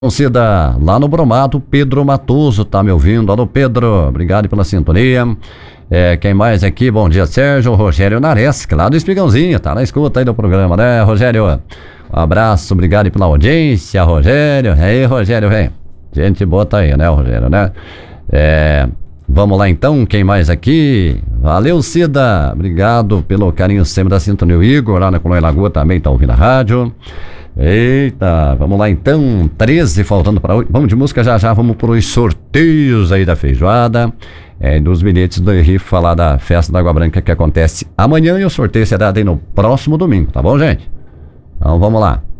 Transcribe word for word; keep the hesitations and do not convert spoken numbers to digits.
Cida, lá no Brumado, Pedro Matoso tá me ouvindo. Alô, Pedro, obrigado pela sintonia. É, quem mais aqui? Bom dia, Sérgio. Rogério Naresque, lá do Espigãozinho, tá na escuta aí do programa, né, Rogério? Um abraço, obrigado pela audiência, Rogério. E aí, Rogério, vem. Gente, bota aí, né, Rogério, né? É, vamos lá então, quem mais aqui? Valeu, Cida, obrigado pelo carinho sempre da sintonia. O Igor, lá na Colônia Lagoa, também tá ouvindo a rádio. Eita, vamos lá então, treze faltando para oito, vamos de música já já, vamos pros sorteios aí da feijoada, é, dos bilhetes do rifa lá da Festa da Água Branca que acontece amanhã e o sorteio será aí no próximo domingo, tá bom, gente? Então vamos lá.